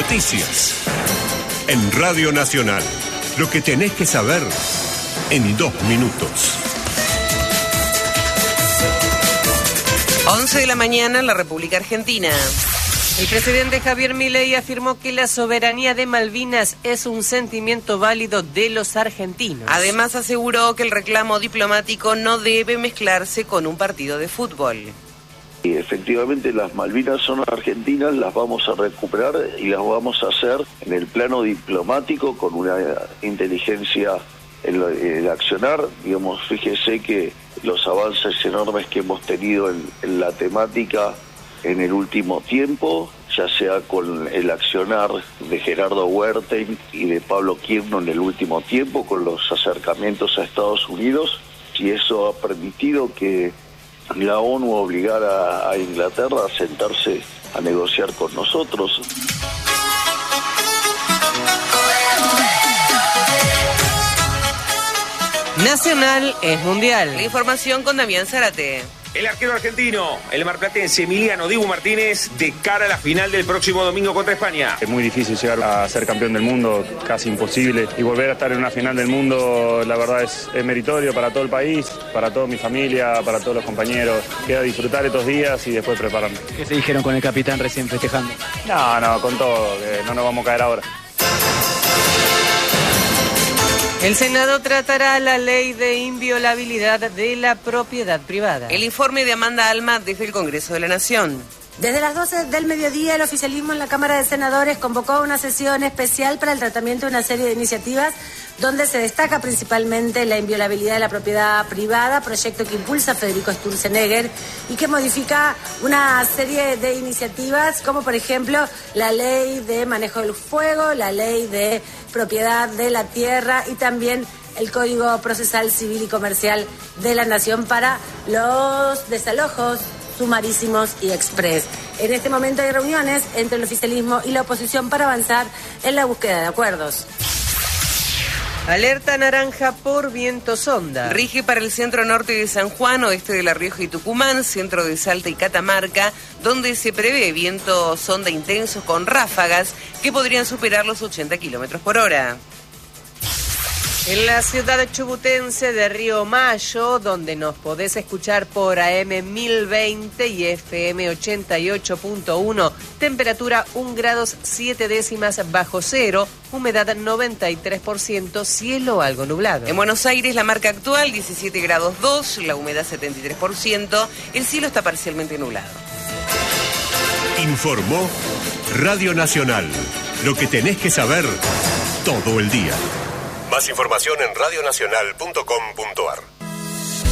Noticias. En Radio Nacional. Lo que tenés que saber en 2 minutos. 11 de la mañana en la República Argentina. El presidente Javier Milei afirmó que la soberanía de Malvinas es un sentimiento válido de los argentinos. Además aseguró que el reclamo diplomático no debe mezclarse con un partido de fútbol. Y efectivamente las Malvinas son argentinas, las vamos a recuperar y las vamos a hacer en el plano diplomático con una inteligencia en el accionar. Digamos, fíjese que los avances enormes que hemos tenido en la temática en el último tiempo, ya sea con el accionar de Gerardo Huerten y de Pablo Quirno en el último tiempo, con los acercamientos a Estados Unidos, y eso ha permitido que la ONU obligara a Inglaterra a sentarse a negociar con nosotros. Nacional es mundial. La información con Damián Zárate. El arquero argentino, el marplatense Emiliano Dibu Martínez, de cara a la final del próximo domingo contra España. Es muy difícil llegar a ser campeón del mundo, casi imposible. Y volver a estar en una final del mundo, la verdad es meritorio para todo el país, para toda mi familia, para todos los compañeros. Queda disfrutar estos días y después prepararme. ¿Qué se dijeron con el capitán recién festejando? No, con todo, que no nos vamos a caer ahora. El Senado tratará la ley de inviolabilidad de la propiedad privada. El informe de Amanda Alma desde el Congreso de la Nación. Desde las 12 del mediodía, el oficialismo en la Cámara de Senadores convocó una sesión especial para el tratamiento de una serie de iniciativas donde se destaca principalmente la inviolabilidad de la propiedad privada, proyecto que impulsa Federico Sturzenegger y que modifica una serie de iniciativas como por ejemplo la ley de manejo del fuego, la ley de propiedad de la tierra y también el Código Procesal Civil y Comercial de la Nación para los desalojos sumarísimos y express. En este momento hay reuniones entre el oficialismo y la oposición para avanzar en la búsqueda de acuerdos. Alerta naranja por viento sonda. Rige para el centro norte de San Juan, oeste de La Rioja y Tucumán, centro de Salta y Catamarca, donde se prevé viento sonda intensos con ráfagas que podrían superar los 80 kilómetros por hora. En la ciudad chubutense de Río Mayo, donde nos podés escuchar por AM 1020 y FM 88.1, temperatura 1 grados 7 décimas bajo cero, humedad 93%, cielo algo nublado. En Buenos Aires la marca actual 17 grados 2, la humedad 73%, el cielo está parcialmente nublado. Informó Radio Nacional. Lo que tenés que saber todo el día. Más información en radionacional.com.ar.